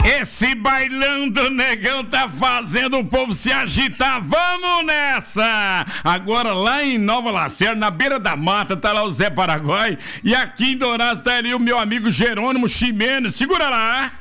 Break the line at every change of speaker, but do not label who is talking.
Esse bailão do negão tá fazendo o povo se agitar. Vamos nessa! Agora lá em Nova Lacerda, na beira da mata, tá lá o Zé Paraguai. E aqui em Dourados tá ali o meu amigo Jerônimo Ximenes. Segura lá!